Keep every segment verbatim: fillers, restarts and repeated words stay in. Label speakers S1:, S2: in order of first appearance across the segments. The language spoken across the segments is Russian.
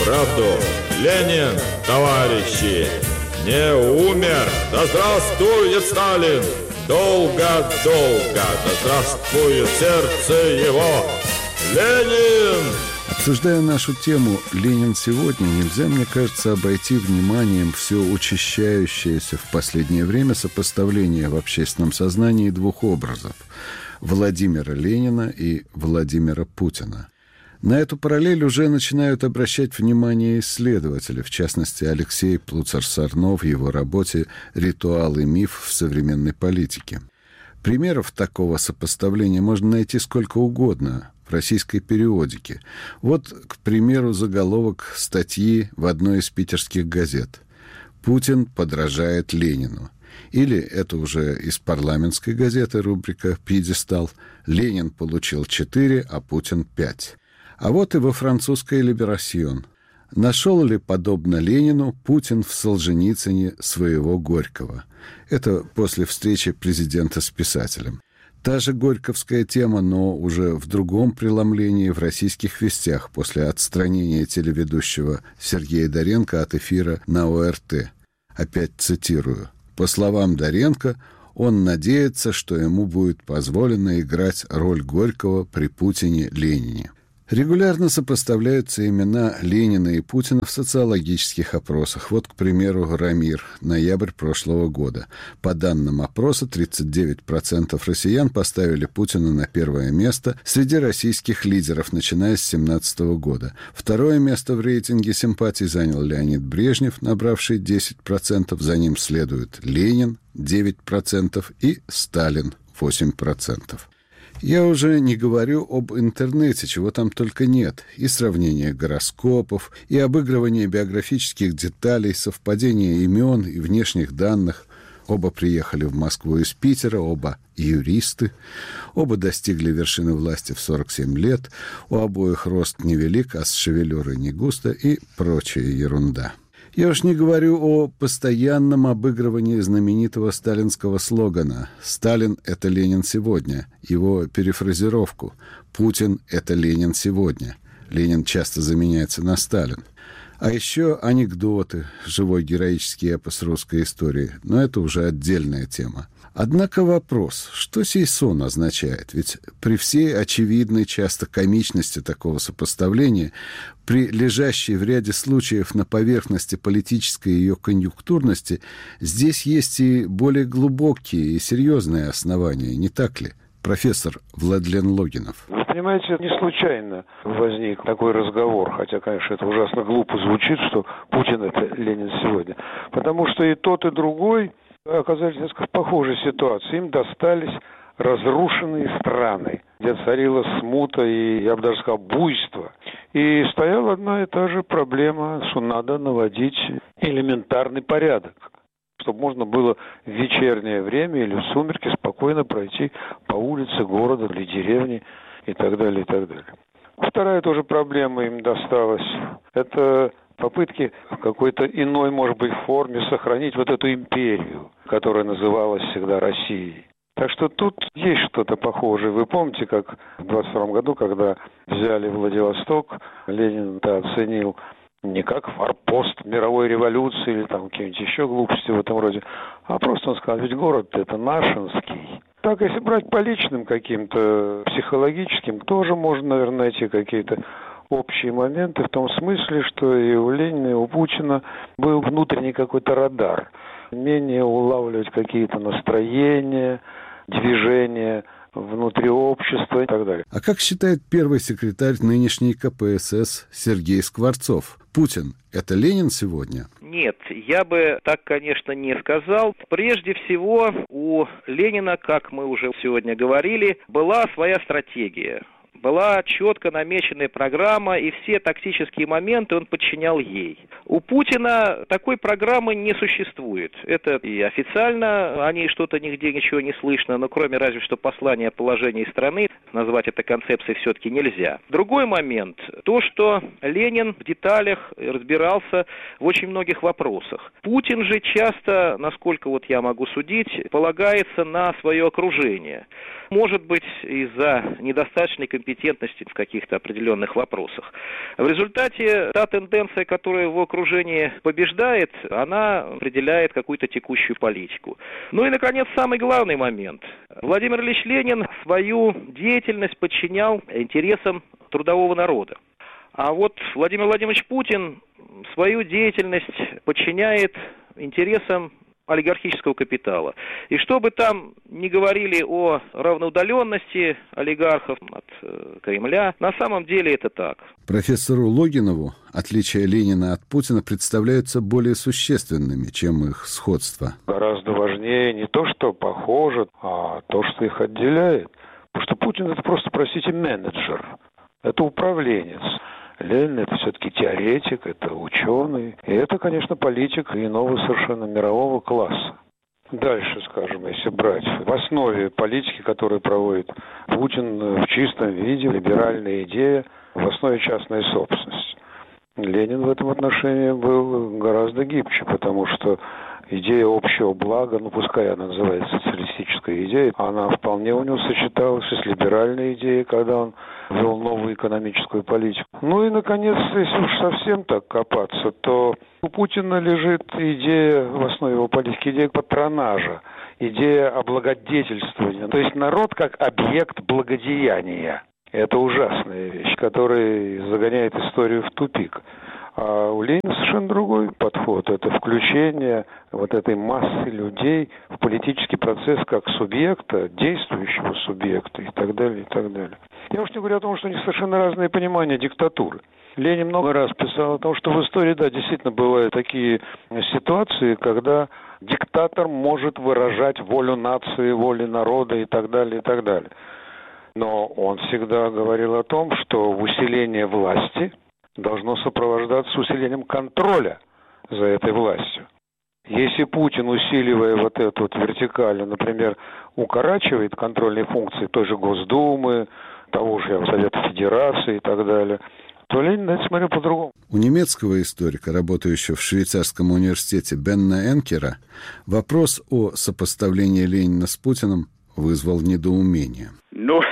S1: правду. Ленин, товарищи, не умер. Да здравствует Сталин! Долго-долго, да здравствует сердце его! Ленин!
S2: Обсуждая нашу тему «Ленин сегодня», нельзя, мне кажется, обойти вниманием все учащающееся в последнее время сопоставление в общественном сознании двух образов – Владимира Ленина и Владимира Путина. На эту параллель уже начинают обращать внимание исследователи, в частности, Алексей Плуцар-Сарно в его работе «Ритуал и миф в современной политике». Примеров такого сопоставления можно найти сколько угодно в российской периодике. Вот, к примеру, заголовок статьи в одной из питерских газет «Путин подражает Ленину». Или, это уже из парламентской газеты, рубрика «Пьедестал», «Ленин получил четыре, а Путин пять». А вот и во французской «Либерасьон». Нашел ли, подобно Ленину, Путин в Солженицыне своего Горького? Это после встречи президента с писателем. Та же горьковская тема, но уже в другом преломлении в «Российских вестях» после отстранения телеведущего Сергея Доренко от эфира на О Р Т. Опять цитирую. По словам Доренко, он надеется, что ему будет позволено играть роль Горького при Путине-Ленине. Регулярно сопоставляются имена Ленина и Путина в социологических опросах. Вот, к примеру, Рамир, ноябрь прошлого года. По данным опроса, тридцать девять процентов россиян поставили Путина на первое место среди российских лидеров, начиная с две тысячи семнадцатого года. Второе место в рейтинге симпатий занял Леонид Брежнев, набравший десять процентов. За ним следует Ленин, девять процентов, и Сталин, восемь процентов. Я уже не говорю об интернете, чего там только нет. И сравнение гороскопов, и обыгрывание биографических деталей, совпадение имен и внешних данных. Оба приехали в Москву из Питера, оба юристы. Оба достигли вершины власти в сорок семь лет. У обоих рост невелик, а с шевелюрой не густо и прочая ерунда. Я уж не говорю о постоянном обыгрывании знаменитого сталинского слогана «Сталин – это Ленин сегодня», его перефразировку «Путин – это Ленин сегодня». Ленин часто заменяется на Сталин. А еще анекдоты, живой героический эпос русской истории. Но это уже отдельная тема. Однако вопрос, что сей сон означает? Ведь при всей очевидной часто комичности такого сопоставления, при лежащей в ряде случаев на поверхности политической ее конъюнктурности, здесь есть и более глубокие и серьезные основания, не так ли? Профессор Владлен Логинов.
S3: Вы понимаете, не случайно возник такой разговор, хотя, конечно, это ужасно глупо звучит, что Путин – это Ленин сегодня. Потому что и тот, и другой оказались несколько в похожей ситуации. Им достались разрушенные страны, где царила смута и, я бы даже сказал, буйство. И стояла одна и та же проблема, что надо наводить элементарный порядок, чтобы можно было в вечернее время или в сумерки спокойно пройти по улице города или деревни и так далее, и так далее. Вторая тоже проблема им досталась. Это попытки в какой-то иной, может быть, форме сохранить вот эту империю, которая называлась всегда Россией. Так что тут есть что-то похожее. Вы помните, как в двадцать втором году, когда взяли Владивосток, Ленин-то оценил не как форпост мировой революции или там какие-нибудь еще глупости в этом роде, а просто он сказал, ведь город это нашинский. Так, если брать по личным каким-то психологическим, тоже можно, наверное, найти какие-то общие моменты в том смысле, что и у Ленина, и у Путина был внутренний какой-то радар, умение улавливать какие-то настроения, движения внутри общества и так далее.
S2: А как считает первый секретарь нынешней ка пэ эс эс Сергей Скворцов? Путин – это Ленин сегодня?
S4: Нет, я бы так, конечно, не сказал. Прежде всего, у Ленина, как мы уже сегодня говорили, была своя стратегия. Была четко намеченная программа, и все тактические моменты он подчинял ей. У Путина такой программы не существует. Это и официально о ней что-то нигде ничего не слышно, но кроме разве что послания о положении страны, назвать это концепцией все-таки нельзя. Другой момент, то, что Ленин в деталях разбирался в очень многих вопросах. Путин же часто, насколько вот я могу судить, полагается на свое окружение. Может быть, из-за недостаточной компетентности в каких-то определенных вопросах. В результате та тенденция, которая в окружении побеждает, она определяет какую-то текущую политику. Ну и, наконец, самый главный момент. Владимир Ильич Ленин свою деятельность подчинял интересам трудового народа. А вот Владимир Владимирович Путин свою деятельность подчиняет интересам олигархического капитала. И что бы там ни говорили о равноудаленности олигархов от э, Кремля, на самом деле это так.
S2: Профессору Логинову отличия Ленина от Путина представляются более существенными, чем их сходство.
S3: Гораздо важнее не то, что похоже, а то, что их отделяет. Потому что Путин — это просто, простите, менеджер. Это управленец. Ленин — это все-таки теоретик, это ученый. И это, конечно, политик иного совершенно мирового класса. Дальше, скажем, если брать, в основе политики, которую проводит Путин в чистом виде, либеральная идея, в основе частная собственность. Ленин в этом отношении был гораздо гибче, потому что идея общего блага, ну пускай она называется социалистической идеей, она вполне у него сочеталась с либеральной идеей, когда он вел новую экономическую политику. Ну и, наконец, если уж совсем так копаться, то у Путина лежит идея в основе его политики, идея патронажа, идея облагодетельствования. То есть народ как объект благодеяния. Это ужасная вещь, которая загоняет историю в тупик. А у Ленина совершенно другой подход. Это включение вот этой массы людей в политический процесс как субъекта, действующего субъекта и так далее, и так далее. Я уж не говорю о том, что у них совершенно разные понимания диктатуры. Ленин много раз писал о том, что в истории, да, действительно бывают такие ситуации, когда диктатор может выражать волю нации, волю народа и так далее, и так далее. Но он всегда говорил о том, что усиление власти должно сопровождаться усилением контроля за этой властью. Если Путин, усиливая вот эту вот вертикаль, например, укорачивает контрольные функции той же Госдумы, того же Совета Федерации и так далее, то Ленин на это смотрел по-другому.
S2: У немецкого историка, работающего в швейцарском университете Бенна Энкера, вопрос о сопоставлении Ленина с Путиным вызвал недоумение.
S5: Ну,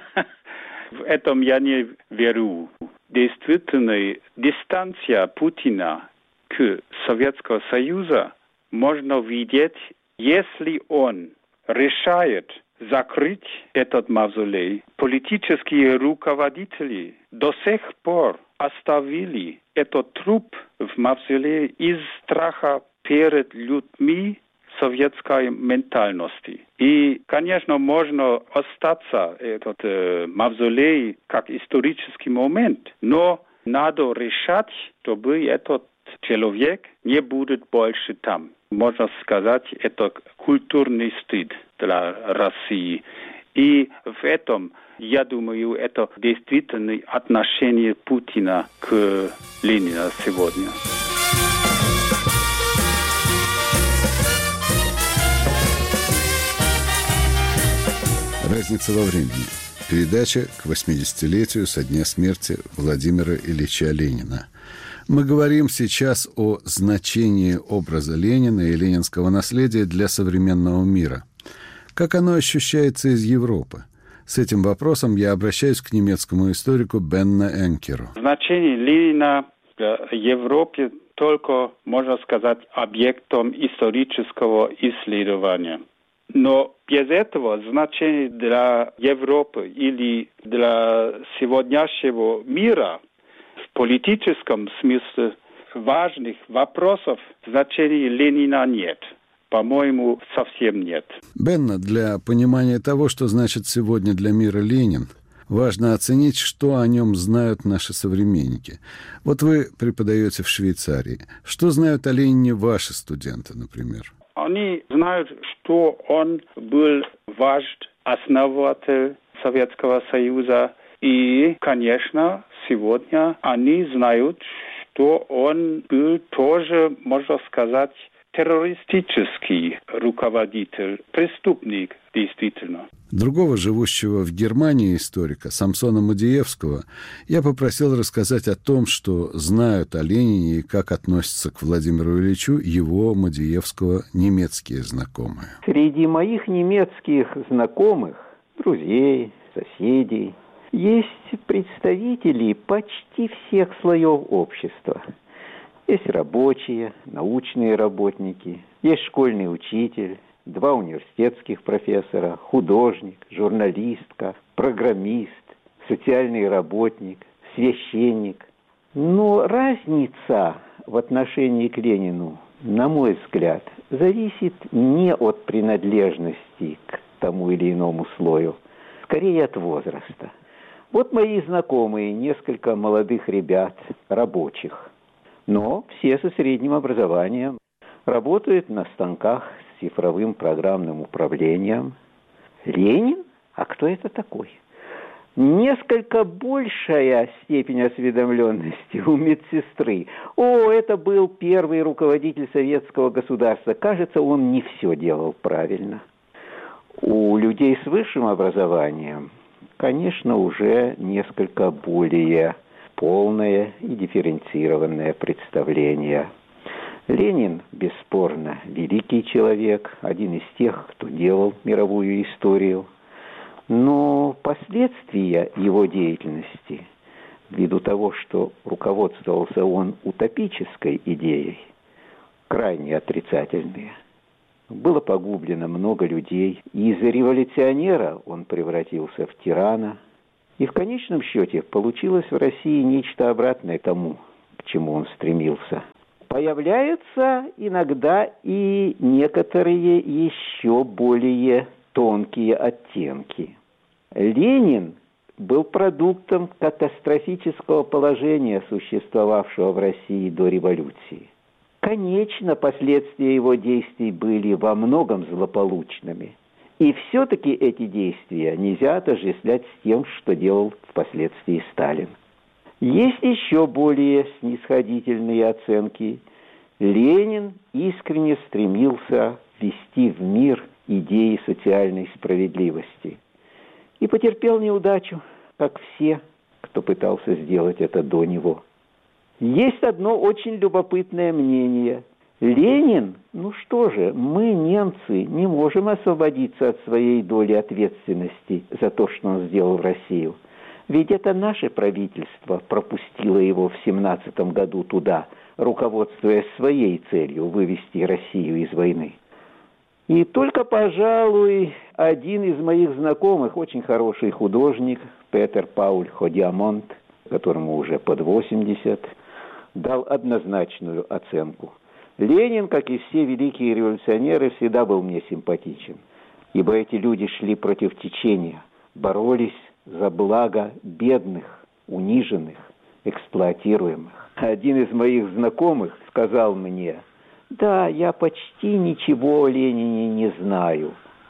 S5: в этом я не верю. Действительно, дистанция Путина к Советскому Союзу можно видеть, если он решает закрыть этот мавзолей. Политические руководители до сих пор оставили этот труп в мавзолее из страха перед людьми советской ментальности. И, конечно, можно остаться этот э, мавзолей как исторический момент, но надо решать, чтобы этот человек не будет больше там. Можно сказать, это культурный стыд для России. И в этом, я думаю, это действительно отношение Путина к Ленину сегодня.
S2: Разница во времени. Передача к восьмидесятилетию со дня смерти Владимира Ильича Ленина. Мы говорим сейчас о значении образа Ленина и ленинского наследия для современного мира. Как оно ощущается из Европы? С этим вопросом я обращаюсь к немецкому историку Бенна Энкеру.
S5: Значение Ленина в Европе только, можно сказать, объектом исторического исследования. Но без этого значение для Европы или для сегодняшнего мира в политическом смысле важных вопросов значения Ленина нет. По-моему, совсем нет.
S2: Бенна, для понимания того, что значит сегодня для мира Ленин, важно оценить, что о нем знают наши современники. Вот вы преподаете в Швейцарии. Что знают о Ленине ваши студенты, например?
S5: Они знают, что он был вождь, основатель Советского Союза. И, конечно, сегодня они знают, что он был тоже, можно сказать, террористический руководитель, преступник, действительно.
S2: Другого живущего в Германии историка, Самсона Мадеевского, я попросил рассказать о том, что знают о Ленине и как относятся к Владимиру Ильичу его, Мадеевского, немецкие знакомые.
S6: Среди моих немецких знакомых, друзей, соседей, есть представители почти всех слоев общества. Есть рабочие, научные работники, есть школьный учитель, два университетских профессора, художник, журналистка, программист, социальный работник, священник. Но разница в отношении к Ленину, на мой взгляд, зависит не от принадлежности к тому или иному слою, скорее от возраста. Вот мои знакомые, несколько молодых ребят, рабочих, но все со средним образованием, работают на станках с цифровым программным управлением. Ленин? А кто это такой? Несколько большая степень осведомленности у медсестры. О, это был первый руководитель советского государства. Кажется, он не все делал правильно. У людей с высшим образованием, конечно, уже несколько более полное и дифференцированное представление. Ленин, бесспорно, великий человек, один из тех, кто делал мировую историю. Но последствия его деятельности, ввиду того, что руководствовался он утопической идеей, крайне отрицательные. Было погублено много людей. Из революционера он превратился в тирана. И в конечном счете получилось в России нечто обратное тому, к чему он стремился. Появляются иногда и некоторые еще более тонкие оттенки. Ленин был продуктом катастрофического положения, существовавшего в России до революции. Конечно, последствия его действий были во многом злополучными. И все-таки эти действия нельзя отождествлять с тем, что делал впоследствии Сталин. Есть еще более снисходительные оценки. Ленин искренне стремился ввести в мир идеи социальной справедливости. И потерпел неудачу, как все, кто пытался сделать это до него. Есть одно очень любопытное мнение. Ленин, ну что же, мы, немцы, не можем освободиться от своей доли ответственности за то, что он сделал в Россию. Ведь это наше правительство пропустило его в семнадцатом году туда, руководствуясь своей целью вывести Россию из войны. И только, пожалуй, один из моих знакомых, очень хороший художник, Петер Пауль Ходиамонт, которому уже под восемьдесят, дал однозначную оценку. Ленин, как и все великие революционеры, всегда был мне симпатичен, ибо эти люди шли против течения, боролись за благо бедных, униженных, эксплуатируемых. Один из моих знакомых сказал мне: «Да, я почти ничего о Ленине не знаю,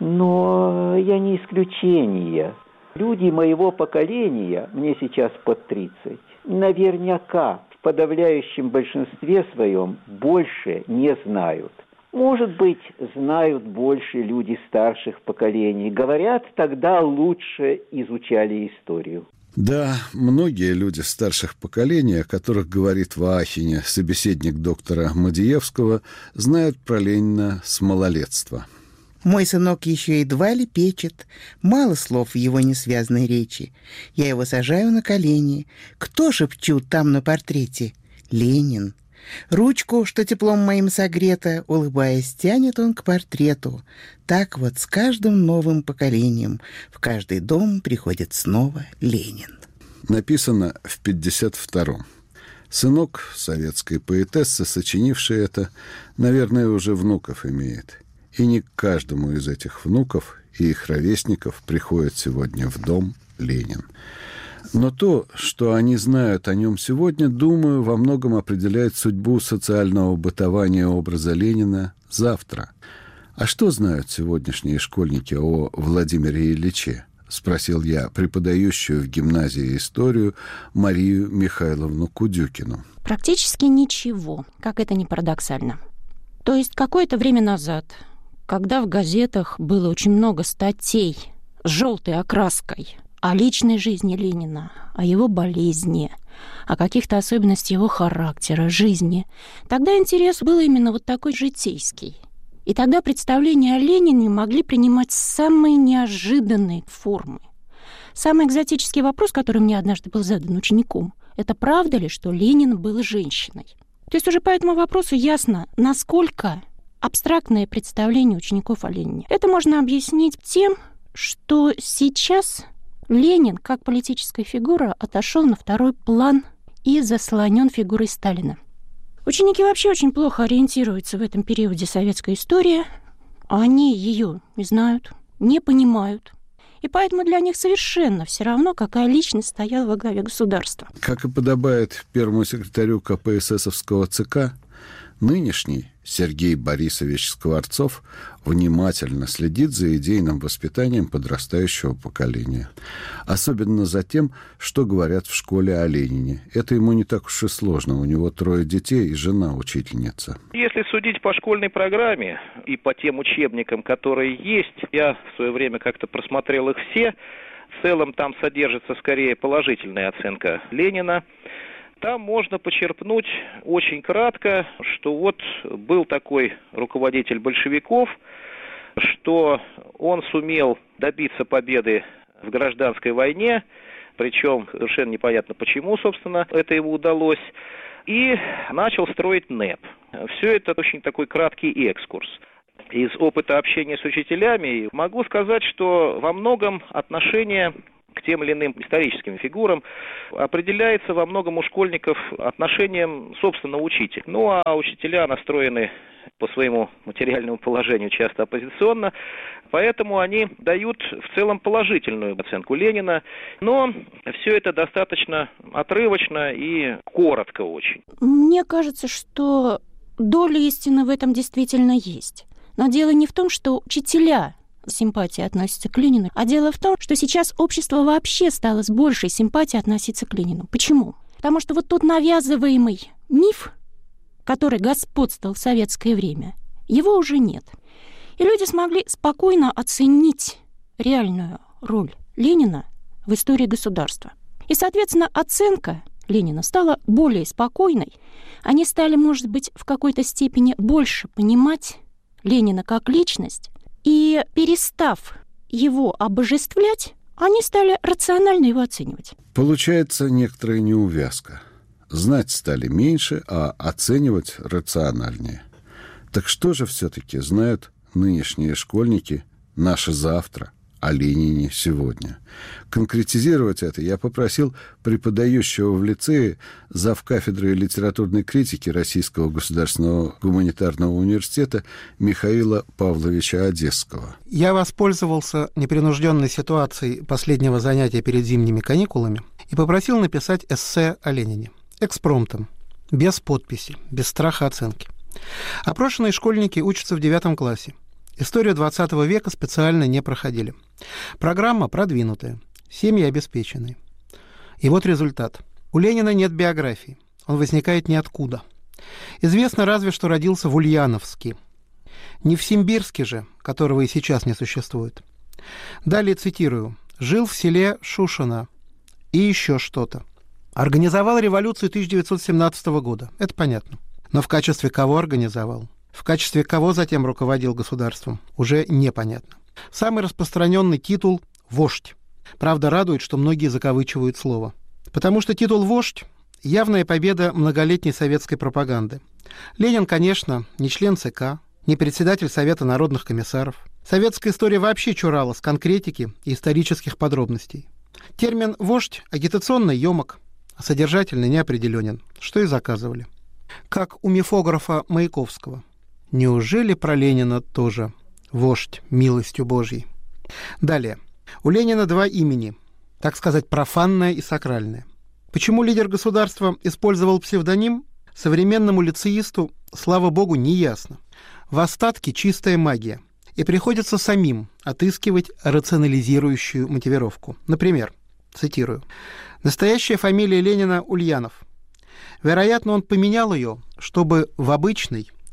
S6: но я не исключение. Люди моего поколения, мне сейчас под тридцать, наверняка в подавляющем большинстве своем больше не знают. Может быть, знают больше люди старших поколений. Говорят, тогда лучше изучали историю».
S2: Да, многие люди старших поколений, о которых говорит в Аахене собеседник доктора Мадеевского, знают про Ленина с малолетства.
S7: Мой сынок еще едва ли печет, мало слов в его несвязной речи. Я его сажаю на колени. Кто шепчут там на портрете? Ленин. Ручку, что теплом моим согрета, улыбаясь, тянет он к портрету. Так вот с каждым новым поколением в каждый дом приходит снова Ленин.
S2: Написано в пятьдесят втором. Сынок советской поэтессы, сочинивший это, наверное, уже внуков имеет. И не к каждому из этих внуков и их ровесников приходит сегодня в дом Ленин. Но то, что они знают о нем сегодня, думаю, во многом определяет судьбу социального бытования образа Ленина завтра. А что знают сегодняшние школьники о Владимире Ильиче? Спросил я преподающую в гимназии историю Марию Михайловну Кудюкину.
S8: Практически ничего, как это ни парадоксально. То есть какое-то время назад, когда в газетах было очень много статей с желтой окраской о личной жизни Ленина, о его болезни, о каких-то особенностях его характера, жизни, тогда интерес был именно вот такой житейский. И тогда представления о Ленине могли принимать самые неожиданные формы. Самый экзотический вопрос, который мне однажды был задан учеником, это правда ли, что Ленин был женщиной? То есть уже по этому вопросу ясно, насколько абстрактное представление учеников о Ленине. Это можно объяснить тем, что сейчас Ленин, как политическая фигура, отошел на второй план и заслонен фигурой Сталина. Ученики вообще очень плохо ориентируются в этом периоде советской истории. Они ее не знают, не понимают. И поэтому для них совершенно все равно, какая личность стояла во главе государства.
S2: Как и подобает первому секретарю ка пэ эс эсовского ЦК, нынешний Сергей Борисович Скворцов внимательно следит за идейным воспитанием подрастающего поколения. Особенно за тем, что говорят в школе о Ленине. Это ему не так уж и сложно. У него трое детей и жена учительница.
S4: Если судить по школьной программе и по тем учебникам, которые есть, я в свое время как-то просмотрел их все, в целом там содержится скорее положительная оценка Ленина. Там можно почерпнуть очень кратко, что вот был такой руководитель большевиков, что он сумел добиться победы в гражданской войне, причем совершенно непонятно почему, собственно, это ему удалось, и начал строить НЭП. Все это очень такой краткий экскурс. Из опыта общения с учителями могу сказать, что во многом отношение к тем или иным историческим фигурам определяется во многом у школьников отношением, собственно, учителя. Ну, а учителя настроены по своему материальному положению часто оппозиционно, поэтому они дают в целом положительную оценку Ленина, но все это достаточно отрывочно и коротко очень.
S8: Мне кажется, что доля истины в этом действительно есть. Но дело не в том, что учителя симпатии относятся к Ленину, а дело в том, что сейчас общество вообще стало с большей симпатией относиться к Ленину. Почему? Потому что вот тот навязываемый миф, который господствовал в советское время, его уже нет. И люди смогли спокойно оценить реальную роль Ленина в истории государства. И, соответственно, оценка Ленина стала более спокойной. Они стали, может быть, в какой-то степени больше понимать Ленина как личность, и, перестав его обожествлять, они стали рационально его оценивать.
S2: Получается некоторая неувязка. Знать стали меньше, а оценивать рациональнее. Так что же все-таки знают нынешние школьники, наше завтра, о Ленине сегодня? Конкретизировать это я попросил преподающего в лицее завкафедры литературной критики Российского государственного гуманитарного университета Михаила Павловича Одесского.
S9: Я воспользовался непринужденной ситуацией последнего занятия перед зимними каникулами и попросил написать эссе о Ленине. Экспромтом, без подписи, без страха оценки. Опрошенные школьники учатся в девятом классе. Историю двадцатого века специально не проходили. Программа продвинутая, семьи обеспеченные. И вот результат. У Ленина нет биографии. Он возникает ниоткуда. Известно разве, что родился в Ульяновске. Не в Симбирске же, которого и сейчас не существует. Далее цитирую. «Жил в селе Шушино». И еще что-то. Организовал революцию тысяча девятьсот семнадцатого года. Это понятно. Но в качестве кого организовал? В качестве кого затем руководил государством? Уже непонятно. Самый распространенный титул – «вождь». Правда, радует, что многие закавычивают слово. Потому что титул «вождь» – явная победа многолетней советской пропаганды. Ленин, конечно, не член ЦК, не председатель Совета народных комиссаров. Советская история вообще чуралась конкретики и исторических подробностей. Термин «вождь» агитационно емок, а содержательно неопределенен, что и заказывали. Как у мифографа Маяковского. Неужели про Ленина тоже вождь милостью Божьей? Далее. У Ленина два имени, так сказать, профанное и сакральное. Почему лидер государства использовал псевдоним, современному лицеисту, слава богу, не ясно. В остатке чистая магия. И приходится самим отыскивать рационализирующую мотивировку. Например, цитирую. «Настоящая фамилия Ленина Ульянов. Вероятно, он поменял ее, чтобы в обычной,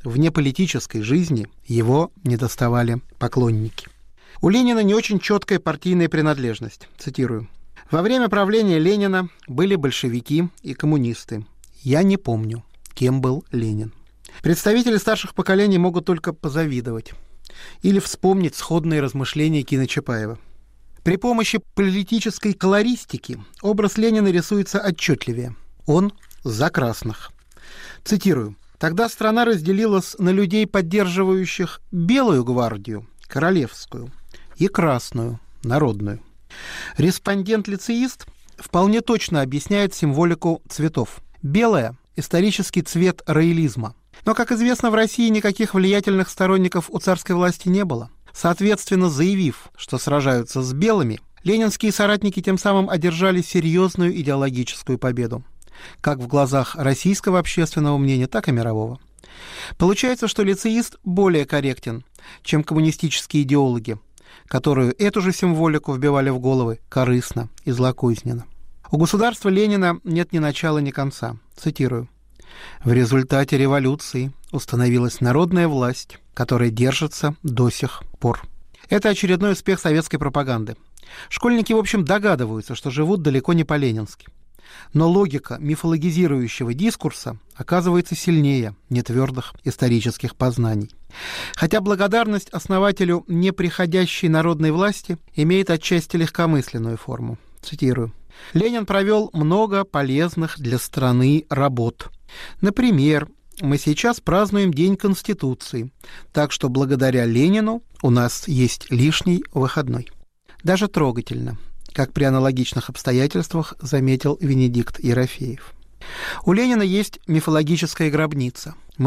S9: вне политической жизни его не доставали поклонники. У Ленина не очень четкая партийная принадлежность. Цитирую. «Во время правления Ленина были большевики и коммунисты. Я не помню, кем был Ленин». Представители старших поколений могут только позавидовать или вспомнить сходные размышления Кина Чапаева. При помощи политической колористики образ Ленина рисуется отчетливее. Он за красных. Цитирую. «Тогда страна разделилась на людей, поддерживающих белую гвардию, королевскую, и красную, народную». Респондент-лицеист вполне точно объясняет символику цветов. Белая – исторический цвет роялизма. Но, как известно, в России никаких влиятельных сторонников у царской власти не было. Соответственно, заявив, что сражаются с белыми, ленинские соратники тем самым одержали серьезную идеологическую победу, как в глазах российского общественного мнения, так и мирового. Получается, что лицеист более корректен, чем коммунистические идеологи, которую эту же символику вбивали в головы корыстно и злокозненно. У государства Ленина нет ни начала, ни конца. Цитирую. «В результате революции установилась народная власть, которая держится до сих пор». Это очередной успех советской пропаганды. Школьники, в общем, догадываются, что живут далеко не по-ленински. Но логика мифологизирующего дискурса оказывается сильнее нетвердых исторических познаний. Хотя благодарность основателю неприходящей народной власти имеет отчасти легкомысленную форму. Цитирую. «Ленин провел много полезных для страны работ. Например, мы сейчас празднуем День Конституции, так что благодаря Ленину у нас есть лишний выходной». Даже трогательно, как при аналогичных обстоятельствах заметил Венедикт Ерофеев. У Ленина есть мифологическая гробница.